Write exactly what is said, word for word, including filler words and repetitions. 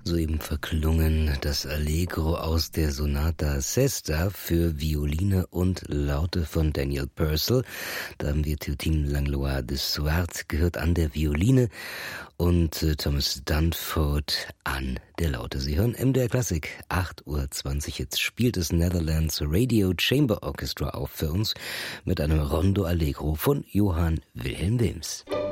Soeben verklungen das Allegro aus der Sonata Sesta für Violine und Laute von Daniel Purcell. Da haben wir Théotine Langlois de Swart gehört an der Violine und äh, Thomas Dunford an der Laute. Sie hören M D R Klassik, acht Uhr zwanzig. Jetzt spielt das Netherlands Radio Chamber Orchestra auf für uns mit einem Rondo Allegro von Johann Wilhelm Wilms.